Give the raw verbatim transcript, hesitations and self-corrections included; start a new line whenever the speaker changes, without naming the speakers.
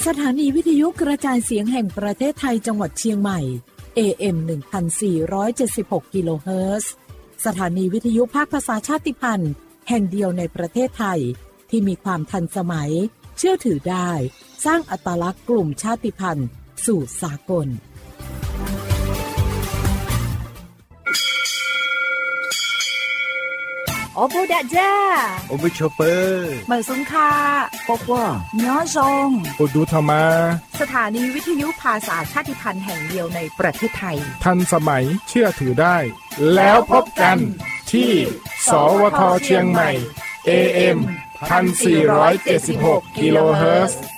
สถานีวิทยุกระจายเสียงแห่งประเทศไทยจังหวัดเชียงใหม่ เอ เอ็ม หนึ่งพันสี่ร้อยเจ็ดสิบหก กิโลเฮิรตซ์สถานีวิทยุภาคภาษาชาติพันธุ์แห่งเดียวในประเทศไทยที่มีความทันสมัยเชื่อถือได้สร้างอัตลักษณ์กลุ่มชาติพันธุ์สู่สากล
โอโบดะจ้า
โอบิชเปอร์
เหมยสงคา
ปอกว่า
ย้อซง
โอดูธรรมา
สถานีวิทยุภาษาชาติพันธุ์แห่งเดียวในประเทศไทย
ทันสมัยเชื่อถือได้แล้วพบกันที่สวทเชียงใหม่ เอ เอ็ม หนึ่งพันสี่ร้อยเจ็ดสิบหก กิโลเฮิรตซ์